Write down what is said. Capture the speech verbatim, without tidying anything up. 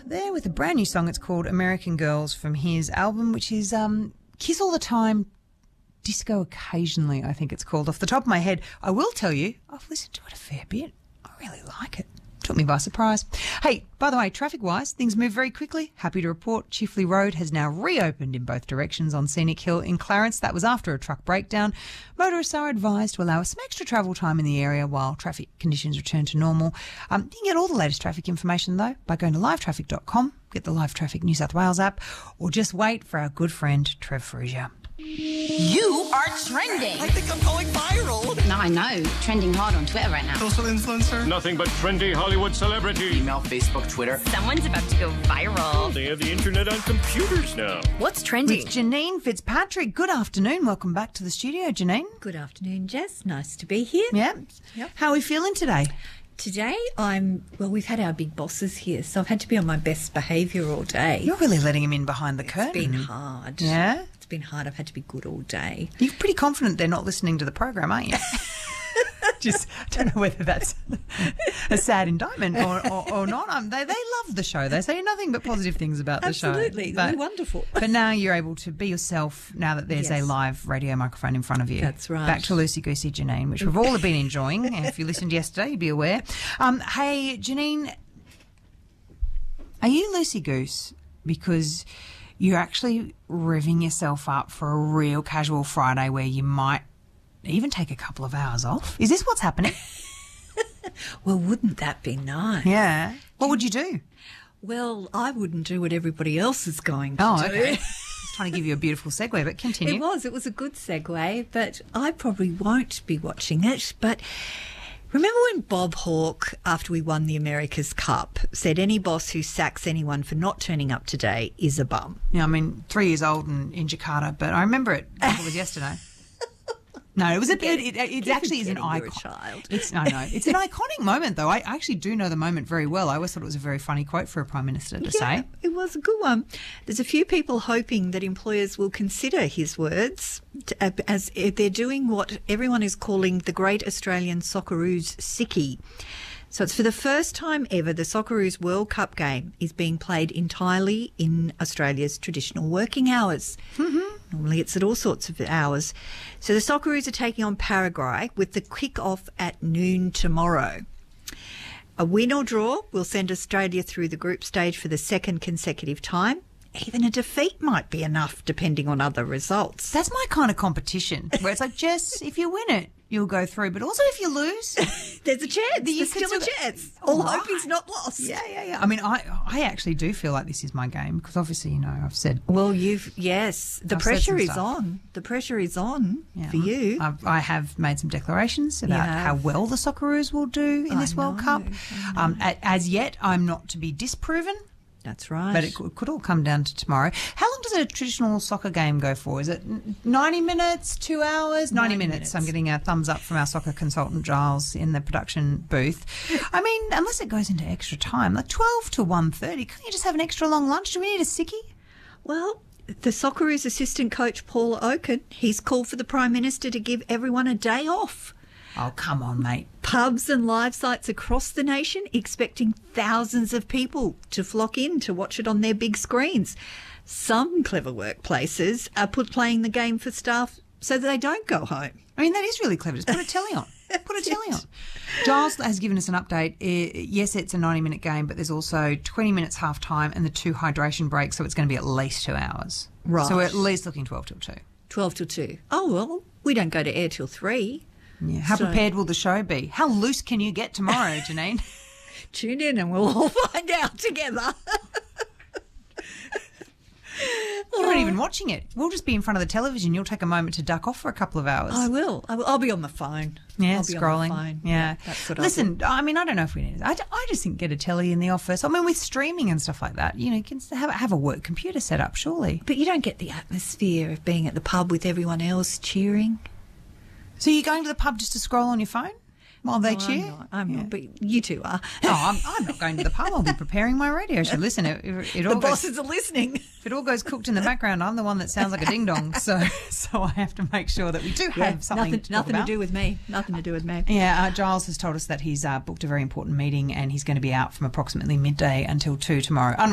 there with a brand new song. It's called American Girls from his album, which is um, Kiss All the Time, Disco Occasionally, I think it's called. Off the top of my head, I will tell you, I've listened to it a fair bit. I really like it. Took me by surprise. Hey, by the way, traffic-wise, things move very quickly. Happy to report Chifley Road has now reopened in both directions on Scenic Hill in Clarence. That was after a truck breakdown. Motorists are advised to allow some extra travel time in the area while traffic conditions return to normal. Um, you can get all the latest traffic information, though, by going to live traffic dot com, get the Live Traffic New South Wales app, or just wait for our good friend Trev Frasier. You are trending. I think I'm going viral. No, I know. Trending hard on Twitter right now. Social influencer. Nothing but trendy Hollywood celebrity. Email, Facebook, Twitter. Someone's about to go viral. They have the internet on computers now. What's trending? With Janine Fitzpatrick. Good afternoon. Welcome back to the studio, Janine. Good afternoon, Jess. Nice to be here. Yeah. Yep. How are we feeling today? Today, I'm, well, we've had our big bosses here, so I've had to be on my best behaviour all day. You're really letting him in behind the It's curtain. been hard. Yeah? It's been hard. I've had to be good all day. You're pretty confident they're not listening to the program, aren't you? Just, I don't know whether that's a sad indictment or, or, or not. Um, they, they love the show. They say nothing but positive things about the show. Absolutely. They're wonderful. But now you're able to be yourself now that there's Yes. a live radio microphone in front of you. That's right. Back to Loosey Goosey Janine, which we've all been enjoying. And if you listened yesterday, you'd be aware. Um, hey, Janine, are you loosey goose because you're actually revving yourself up for a real casual Friday where you might even take a couple of hours off? Is this what's happening? Well, wouldn't that be nice? Yeah. What would you do? Well, I wouldn't do what everybody else is going to Oh, do. okay. I was trying to give you a beautiful segue, but continue. It was. It was a good segue, but I probably won't be watching it. But remember when Bob Hawke, after we won the America's Cup, said any boss who sacks anyone for not turning up today is a bum? Yeah, I mean, three years old and in Jakarta, but I remember it like it was yesterday. No, it was a bit. It, it, it actually is an Forgetting you're a icon. child. It's I know it's an iconic moment, though. I actually do know the moment very well. I always thought it was a very funny quote for a prime minister to Yeah, say. it was a good one. There's a few people hoping that employers will consider his words to, as they're doing what everyone is calling the Great Australian Socceroos Sickie. So it's for the first time ever the Socceroos World Cup game is being played entirely in Australia's traditional working hours. Mm-hmm. Normally it's at all sorts of hours. So the Socceroos are taking on Paraguay with the kick-off at noon tomorrow. A win or draw will send Australia through the group stage for the second consecutive time. Even a defeat might be enough, depending on other results. That's my kind of competition, where it's like, Jess, if you win it, you'll go through, but also if you lose, There's a chance. You There's can still a still- chance. All All hope is right. not lost. yeah, yeah, yeah. I mean, I, I actually do feel like this is my game because obviously, you know, I've said Well, you've, yes, the I've said pressure some is stuff. on. The pressure is on yeah, for you. I've, I have made some declarations about have. how well the Socceroos will do in I this World know, Cup. I Um, a- as yet, I'm not to be disproven. That's right. But it could, could all come down to tomorrow. How long does a traditional soccer game go for? Is it ninety minutes, two hours? ninety, ninety minutes. minutes. I'm getting a thumbs up from our soccer consultant, Giles, in the production booth. I mean, unless it goes into extra time, like twelve to one thirty, can't you just have an extra long lunch? Do we need a sickie? Well, the Socceroos assistant coach, Paul Oaken, he's called for the Prime Minister to give everyone a day off. Oh, come on, mate. Pubs and live sites across the nation expecting thousands of people to flock in to watch it on their big screens. Some clever workplaces are put playing the game for staff so that they don't go home. I mean, that is really clever. Just put a telly on. Put a telly on. Giles has given us an update. Uh, yes, it's a ninety-minute game, but there's also twenty minutes half-time and the two hydration breaks, so it's going to be at least two hours. Right. So we're at least looking twelve till two. twelve till two. Oh, well, we don't go to air till three. Yeah. How So- prepared will the show be? How loose can you get tomorrow, Janine? Tune in and we'll all find out together. You're not even watching it. We'll just be in front of the television. You'll take a moment to duck off for a couple of hours. I will. I will. I'll be on the phone. Yeah, I'll be scrolling. On the phone. Yeah. That's what I'll Listen, do. I mean, I don't know if we need it. I, I just think get a telly in the office. I mean, with streaming and stuff like that, you know, you can have, have a work computer set up, surely. But you don't get the atmosphere of being at the pub with everyone else cheering. So you're going to the pub just to scroll on your phone while they No, cheer? I'm not. I'm Yeah. not, but you two are. No, I'm, I'm not going to the pub. I'll be preparing my radio show. Listen, it, it, it the all goes, bosses are listening. if it all goes cooked in the background, I'm the one that sounds like a ding dong. So, so I have to make sure that we do have something nothing, to talk nothing about. to do with me. Nothing to do with me. Yeah, uh, Giles has told us that he's uh, booked a very important meeting and he's going to be out from approximately midday until two tomorrow.